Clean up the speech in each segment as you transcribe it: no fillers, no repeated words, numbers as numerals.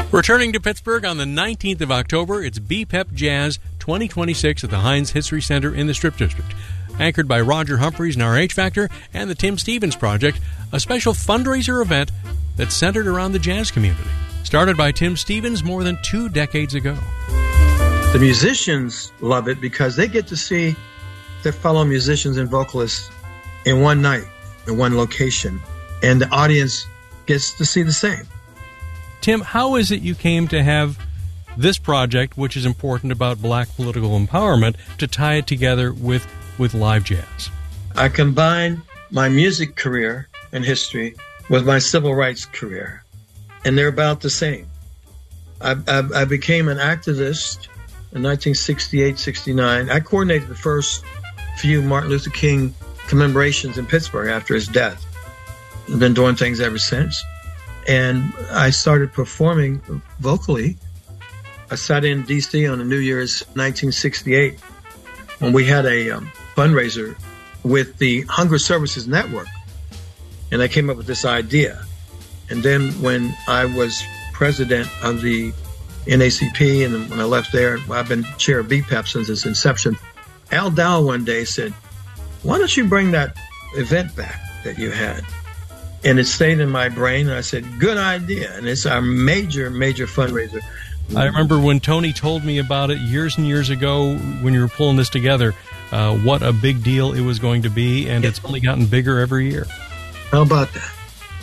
Returning to Pittsburgh on the 19th of October, it's BPEP Jazz 2026 at the Heinz History Center in the Strip District. Anchored by Roger Humphreys and RH Factor and the Tim Stevens Project, a special fundraiser event that's centered around the jazz community. Started by Tim Stevens more than 2 decades ago. The musicians love it because they get to see their fellow musicians and vocalists in one night, in one location, and the audience gets to see the same. Tim, how is it you came to have this project, which is important about black political empowerment, to tie it together with live jazz? I combined my music career and history with my civil rights career, and they're about the same. I became an activist in 1968-69. I coordinated the first few Martin Luther King commemorations in Pittsburgh after his death. I've been doing things ever since. And I started performing vocally. I sat in D.C. on New Year's 1968 when we had a fundraiser with the Hunger Services Network. And I came up with this idea. And then when I was president of the NACP, and when I left there, I've been chair of BPEP since its inception, Al Dow one day said, why don't you bring that event back that you had? And it stayed in my brain, and I said, good idea. And it's our major fundraiser. I remember when Tony told me about it years and years ago when you were pulling this together, what a big deal it was going to be, and it's only gotten bigger every year. How about that?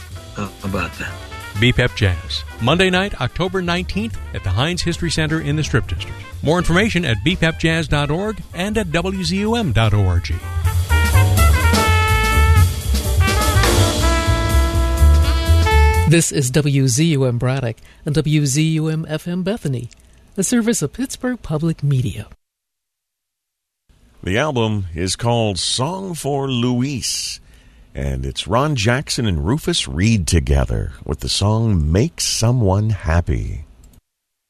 BPEP Jazz, Monday night, October 19th at the Heinz History Center in the Strip District. More information at bpepjazz.org and at wzum.org. This is WZUM Braddock and WZUM FM Bethany, a service of Pittsburgh Public Media. The album is called Song for Luis, and it's Ron Jackson and Rufus Reid together with the song Make Someone Happy.